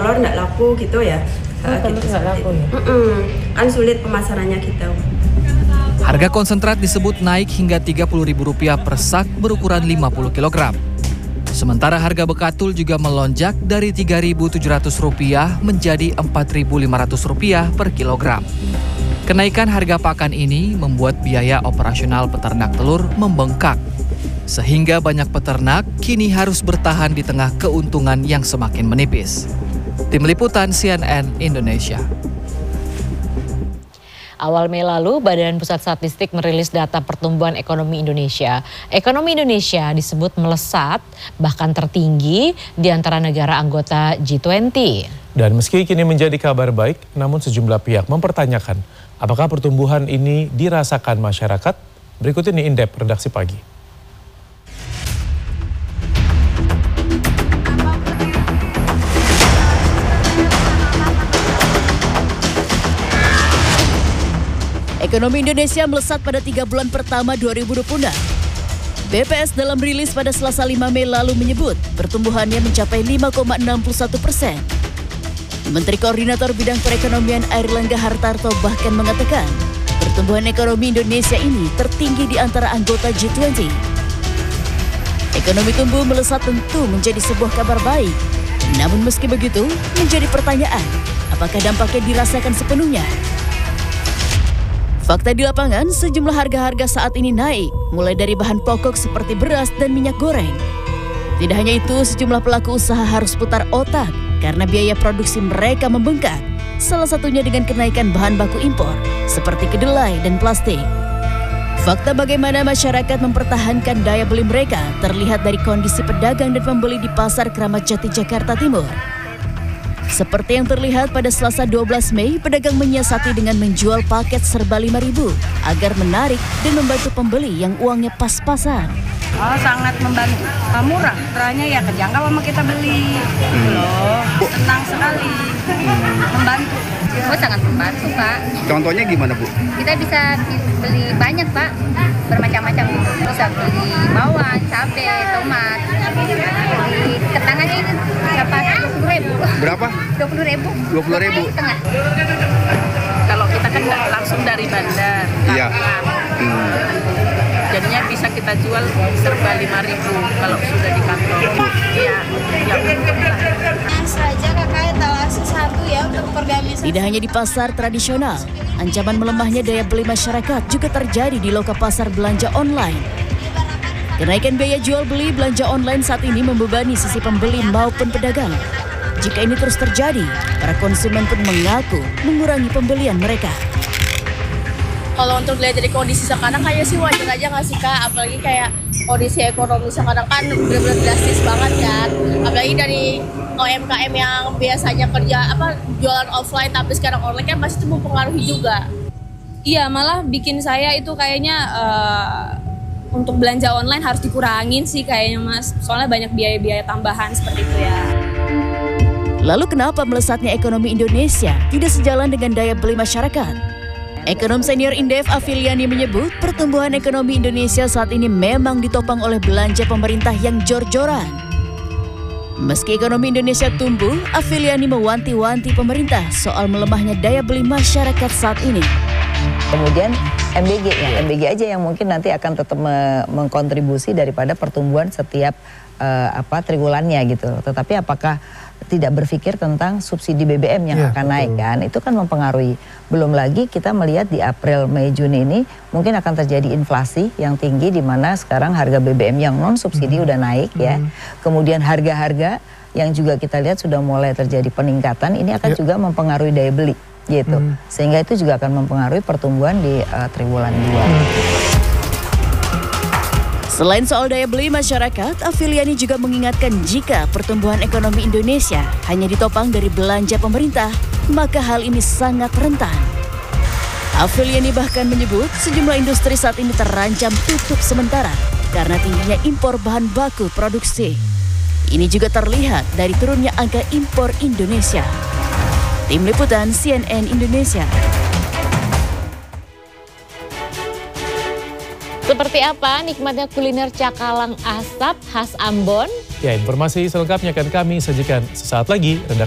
telur nggak laku gitu ya. Telur nggak laku ya? Kan sulit pemasarannya gitu. Harga konsentrat disebut naik hingga Rp30.000 per sak berukuran 50 kg. Sementara harga bekatul juga melonjak dari Rp3.700 menjadi Rp4.500 per kilogram. Kenaikan harga pakan ini membuat biaya operasional peternak telur membengkak. Sehingga banyak peternak kini harus bertahan di tengah keuntungan yang semakin menipis. Tim Liputan CNN Indonesia. Awal Mei lalu, Badan Pusat Statistik merilis data pertumbuhan ekonomi Indonesia. Ekonomi Indonesia disebut melesat, bahkan tertinggi di antara negara anggota G20. Dan meski kini menjadi kabar baik, namun sejumlah pihak mempertanyakan apakah pertumbuhan ini dirasakan masyarakat? Berikut ini Indep Redaksi Pagi. Ekonomi Indonesia melesat pada 3 bulan pertama 2026. BPS dalam rilis pada Selasa 5 Mei lalu menyebut pertumbuhannya mencapai 5,61%. Menteri Koordinator Bidang Perekonomian Airlangga Hartarto bahkan mengatakan pertumbuhan ekonomi Indonesia ini tertinggi di antara anggota G20. Ekonomi tumbuh melesat tentu menjadi sebuah kabar baik. Namun meski begitu, menjadi pertanyaan, apakah dampaknya dirasakan sepenuhnya? Fakta di lapangan, sejumlah harga-harga saat ini naik, mulai dari bahan pokok seperti beras dan minyak goreng. Tidak hanya itu, sejumlah pelaku usaha harus putar otak karena biaya produksi mereka membengkak, salah satunya dengan kenaikan bahan baku impor, seperti kedelai dan plastik. Fakta bagaimana masyarakat mempertahankan daya beli mereka terlihat dari kondisi pedagang dan pembeli di Pasar Kramat Jati, Jakarta Timur. Seperti yang terlihat pada Selasa 12 Mei, pedagang menyiasati dengan menjual paket serba Rp5.000 agar menarik dan membantu pembeli yang uangnya pas-pasan. Oh, sangat membantu. Murah, harganya ya kejangkau sama kita beli. Loh, senang sekali. Membantu. Oh, sangat membantu, Pak. Contohnya gimana, Bu? Kita bisa beli banyak, Pak. Bermacam-macam gitu. Bisa beli bawang, cabai, tomat. Beli ketangannya ini berapa? 20.000. Berapa? 20.000. 20.000. Setengah. Kalau kita kan langsung dari bandar. Iya. Jadinya bisa kita jual serba Rp5.000 kalau sudah di kantong. Iya, ya untung lah. Saja kakak etalase 1 ya untuk pergamis. Tidak hanya di pasar tradisional, ancaman melemahnya daya beli masyarakat juga terjadi di loka pasar belanja online. Kenaikan biaya jual beli belanja online saat ini membebani sisi pembeli maupun pedagang. Jika ini terus terjadi, para konsumen pun mengaku mengurangi pembelian mereka. Kalau untuk lihat dari kondisi sekarang kayak sih wajar aja nggak sih Kak, apalagi kayak kondisi ekonomi sekarang kan benar-benar drastis banget kan, apalagi dari UMKM yang biasanya kerja jualan offline tapi sekarang online kan pasti itu mempengaruhi juga. Iya, malah bikin saya itu kayaknya untuk belanja online harus dikurangin sih kayaknya Mas, soalnya banyak biaya-biaya tambahan seperti itu ya. Lalu kenapa melesatnya ekonomi Indonesia tidak sejalan dengan daya beli masyarakat? Ekonom senior Indef Afiliani menyebut pertumbuhan ekonomi Indonesia saat ini memang ditopang oleh belanja pemerintah yang jor-joran. Meski ekonomi Indonesia tumbuh, Afiliani mewanti-wanti pemerintah soal melemahnya daya beli masyarakat saat ini. Kemudian MBG ya, MBG aja yang mungkin nanti akan tetap mengkontribusi daripada pertumbuhan setiap triwulannya gitu. Tetapi apakah tidak berpikir tentang subsidi BBM yang akan naik kan, itu kan mempengaruhi. Belum lagi kita melihat di April, Mei, Juni ini mungkin akan terjadi inflasi yang tinggi di mana sekarang harga BBM yang non subsidi udah naik ya. Kemudian harga-harga yang juga kita lihat sudah mulai terjadi peningkatan, ini akan juga mempengaruhi daya beli gitu. Sehingga itu juga akan mempengaruhi pertumbuhan di triwulan 2. Selain soal daya beli masyarakat, Afiliani juga mengingatkan jika pertumbuhan ekonomi Indonesia hanya ditopang dari belanja pemerintah, maka hal ini sangat rentan. Afiliani bahkan menyebut sejumlah industri saat ini terancam tutup sementara karena tingginya impor bahan baku produksi. Ini juga terlihat dari turunnya angka impor Indonesia. Tim Liputan CNN Indonesia. Seperti apa nikmatnya kuliner cakalang asap khas Ambon? Ya, informasi selengkapnya akan kami sajikan sesaat lagi.